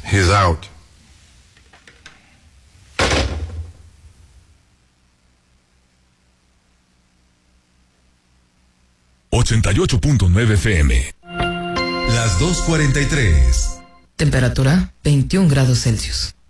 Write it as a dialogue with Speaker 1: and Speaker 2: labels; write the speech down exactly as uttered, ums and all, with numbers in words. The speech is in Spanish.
Speaker 1: He's out.
Speaker 2: ochenta y ocho punto nueve F M.
Speaker 3: Las dos cuarenta y tres.
Speaker 4: Temperatura veintiún grados Celsius.